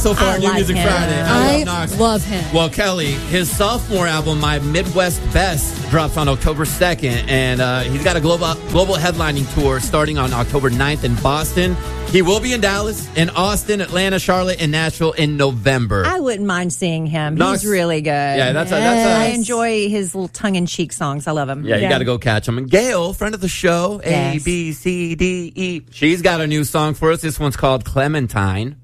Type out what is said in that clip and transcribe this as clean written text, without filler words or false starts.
so far, New like Music him. Friday. I love Knox. love him. Well, Kelly, his sophomore album, My Midwest Best, drops on October 2nd, and he's got a global headlining tour starting on October 9th in Boston. He will be in Dallas, in Austin, Atlanta, Charlotte, and Nashville in November. I wouldn't mind seeing him. Knox- He's really good. Yeah, I enjoy his little tongue-in-cheek songs. I love him. Yeah, you got to go catch him. And Gail, friend of the show, Yes. A, B, C, D, E. She's got a new song for us. This one's called Clementine.